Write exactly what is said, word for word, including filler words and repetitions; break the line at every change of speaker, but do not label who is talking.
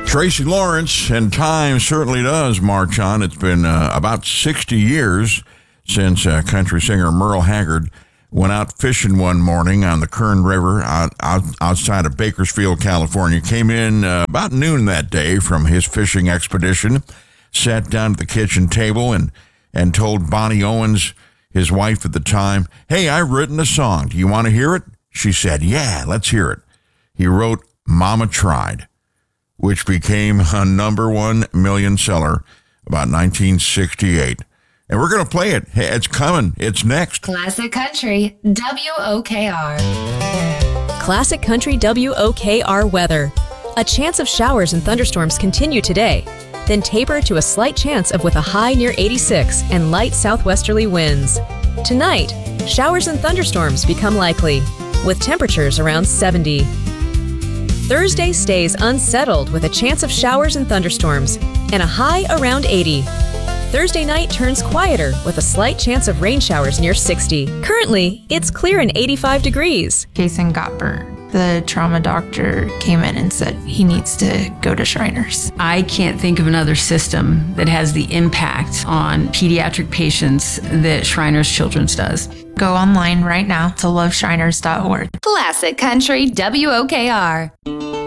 Tracy Lawrence, and time certainly does march on. It's been uh, about sixty years since uh, country singer Merle Haggard went out fishing one morning on the Kern River out, out, outside of Bakersfield, California. Came in uh, about noon that day from his fishing expedition, sat down at the kitchen table and, and told Bonnie Owens, his wife at the time, "Hey, I've written a song. Do you want to hear it?" She said, "Yeah, let's hear it." He wrote Mama Tried, which became a number one million seller about nineteen sixty-eight. And we're going to play it. Hey, it's coming. It's next.
Classic Country, W O K R.
Classic Country W O K R weather. A chance of showers and thunderstorms continue today, then taper to a slight chance of with a high near eighty-six and light southwesterly winds. Tonight, showers and thunderstorms become likely, with temperatures around seventy. Thursday stays unsettled with a chance of showers and thunderstorms and a high around eighty. Thursday night turns quieter with a slight chance of rain showers near sixty. Currently, it's clear and eighty-five degrees.
Kason got burnt. The trauma doctor came in and said he needs to go to Shriners.
I can't think of another system that has the impact on pediatric patients that Shriners Children's does.
Go online right now to love shriners dot org.
Classic Country, W O K R.